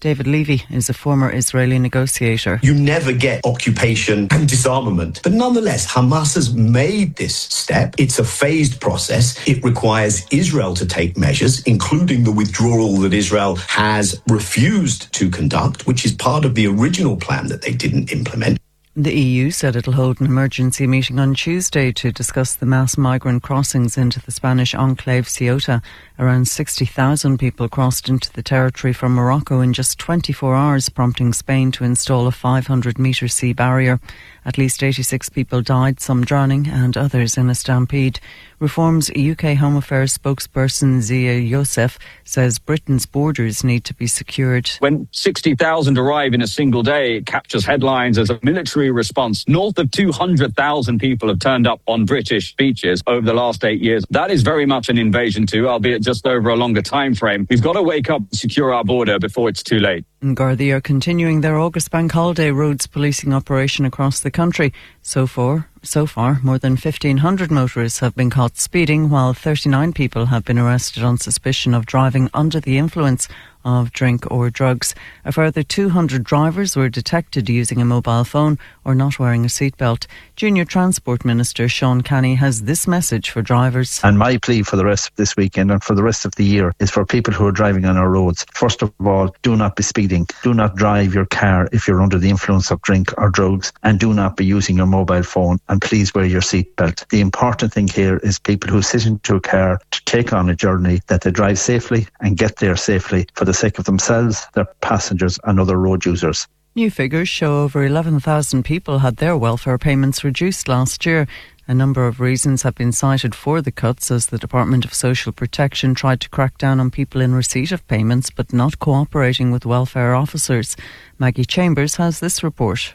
David Levy is a former Israeli negotiator. You never get occupation and disarmament. But nonetheless, Hamas has made this step. It's a phased process. It requires Israel to take measures, including the withdrawal that Israel has refused to conduct, which is part of the original plan that they didn't implement. The EU said it'll hold an emergency meeting on Tuesday to discuss the mass migrant crossings into the Spanish enclave Ceuta. Around 60,000 people crossed into the territory from Morocco in just 24 hours, prompting Spain to install a 500-metre sea barrier. At least 86 people died, some drowning and others in a stampede. Reform's UK Home Affairs spokesperson Zia Youssef says Britain's borders need to be secured. When 60,000 arrive in a single day, it captures headlines as a military response. North of 200,000 people have turned up on British beaches over the last 8 years. That is very much an invasion too, albeit just over a longer time frame. We've got to wake up and secure our border before it's too late. Gardaí are continuing their August Bank Holiday roads policing operation across the country. So far, more than 1,500 motorists have been caught speeding, while 39 people have been arrested on suspicion of driving under the influence of drink or drugs. A further 200 drivers were detected using a mobile phone or not wearing a seatbelt. Junior Transport Minister Sean Canny has this message for drivers. And my plea for the rest of this weekend and for the rest of the year is for people who are driving on our roads. First of all, do not be speeding. Do not drive your car if you're under the influence of drink or drugs, and do not be using your mobile phone, and please wear your seatbelt. The important thing here is people who sit into a car to take on a journey, that they drive safely and get there safely for the sake of themselves, their passengers and other road users. New figures show over 11,000 people had their welfare payments reduced last year. A number of reasons have been cited for the cuts, as the Department of Social Protection tried to crack down on people in receipt of payments but not cooperating with welfare officers. Maggie Chambers has this report.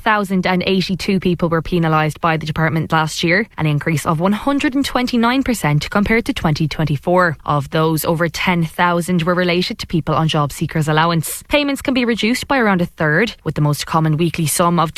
11,082 people were penalised by the department last year, an increase of 129% compared to 2024. Of those, over 10,000 were related to people on job seekers allowance. Payments can be reduced by around a third, with the most common weekly sum of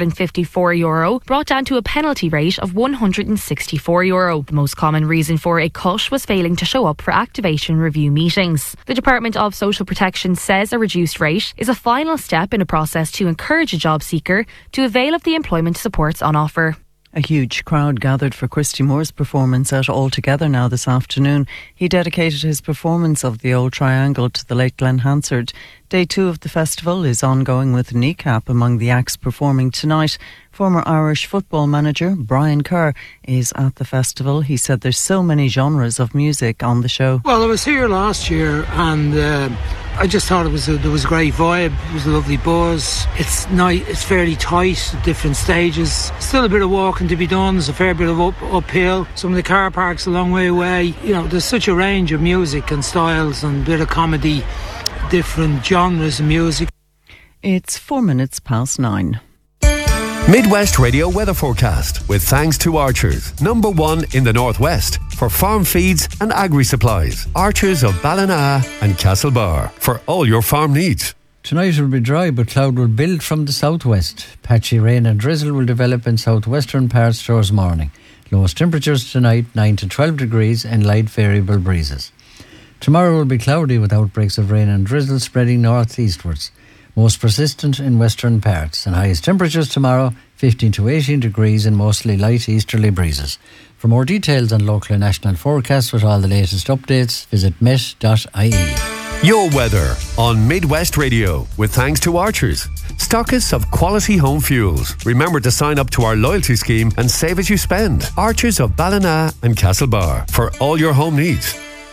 €254 brought down to a penalty rate of €164. The most common reason for a cut was failing to show up for activation review meetings. The Department of Social Protection says a reduced rate is a final step in a process to encourage a job seeker to avail of the employment supports on offer. A huge crowd gathered for Christy Moore's performance at All Together Now this afternoon. He dedicated his performance of the Old Triangle to the late Glenn Hansard. Day 2 of the festival is ongoing, with Kneecap among the acts performing tonight. Former Irish football manager Brian Kerr is at the festival. He said there's so many genres of music on the show. Well, I was here last year and I just thought there was a great vibe. It was a lovely buzz. It's nice. It's fairly tight at different stages. Still a bit of walking to be done. There's a fair bit of uphill. Some of the car parks a long way away. You know, there's such a range of music and styles and a bit of comedy, different genres of music. It's 4 minutes past 9. Midwest Radio weather forecast with thanks to Archers, #1 in the Northwest for farm feeds and agri-supplies. Archers of Ballina and Castlebar for all your farm needs. Tonight will be dry, but cloud will build from the southwest. Patchy rain and drizzle will develop in southwestern parts towards morning. Lowest temperatures tonight 9 to 12 degrees and light variable breezes. Tomorrow will be cloudy with outbreaks of rain and drizzle spreading northeastwards. Most persistent in western parts, and highest temperatures tomorrow 15 to 18 degrees and mostly light easterly breezes. For more details on local and national forecasts with all the latest updates, visit met.ie. Your weather on Midwest Radio with thanks to Archers, stockists of quality home fuels. Remember to sign up to our loyalty scheme and save as you spend. Archers of Ballina and Castlebar for all your home needs.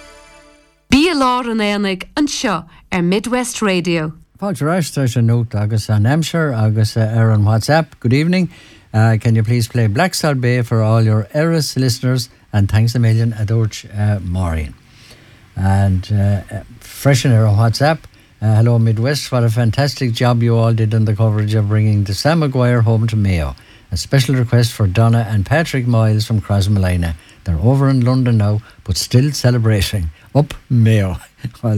Bí lár an éanaig an seo Midwest Radio. Fáilte ráis a note agus an Hampshire agus on WhatsApp. Good evening. Can you please play Black Salt Bay for all your Eris listeners? And thanks a million, Adorch Maureen. And Freshener on WhatsApp. Hello Midwest, what a fantastic job you all did on the coverage of bringing the Sam Maguire home to Mayo. A special request for Donna and Patrick Miles from Crossmolina. They're over in London now, but still celebrating. Up Mayo. Well,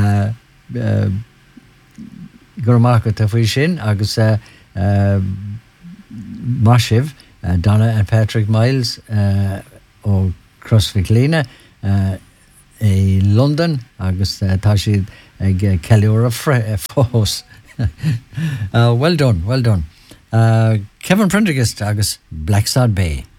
Gurmaka Tafishin, agus Mashiv, Donna and Patrick Miles, o Crossmolina, London, agus Tashi ag Callura fós. Well done. Kevin Prendergast agus Blacksod Bay.